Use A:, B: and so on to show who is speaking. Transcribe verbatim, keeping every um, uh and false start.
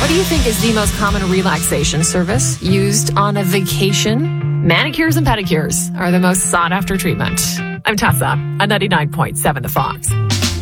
A: What do you think is the most common relaxation service used on a vacation? Manicures and pedicures are the most sought after treatment. I'm Tessa, at ninety-nine point seven The Fox.